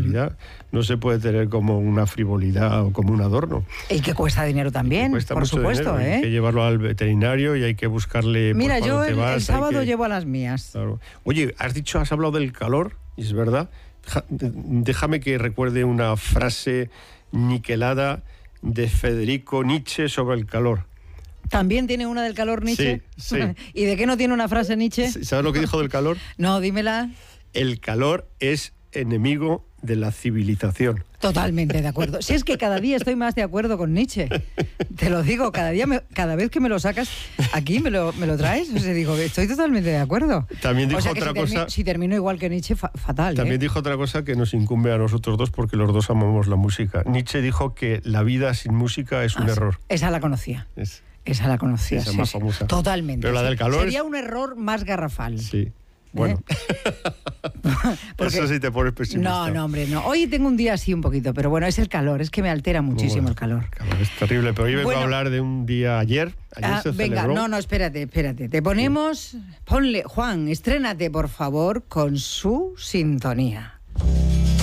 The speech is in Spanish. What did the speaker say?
vida no se puede tener como una frivolidad o como un adorno. Y que cuesta dinero también, por supuesto. Dinero, hay que llevarlo al veterinario y hay que buscarle... Mira, yo el sábado llevo a las mías. Claro. Oye, has hablado del calor, y es verdad. Déjame que recuerde una frase niquelada de Federico Nietzsche sobre el calor. ¿También tiene una del calor Nietzsche? Sí. ¿Y de qué no tiene una frase Nietzsche? ¿Sabes lo que dijo del calor? No, dímela. El calor es enemigo de la civilización. Totalmente de acuerdo. Si es que cada día estoy más de acuerdo con Nietzsche. Te lo digo, cada vez que me lo sacas aquí, me lo traes. O sea, digo, estoy totalmente de acuerdo. También dijo otra cosa. Si termino igual que Nietzsche, fatal. También dijo otra cosa que nos incumbe a nosotros dos porque los dos amamos la música. Nietzsche dijo que la vida sin música es un error. Esa la conocía. Esa la conocía. Esa más famosa. Totalmente. Pero la del calor sería un error más garrafal. Sí. Bueno, eso sí te pones pesimista. No, hombre, no. Hoy tengo un día así un poquito, pero bueno, es el calor, es que me altera muchísimo el calor. Es terrible, pero hoy vengo a hablar de un día ayer se venga, celebró. No, espérate. Te ponemos, ponle, Juan, estrénate por favor con su sintonía.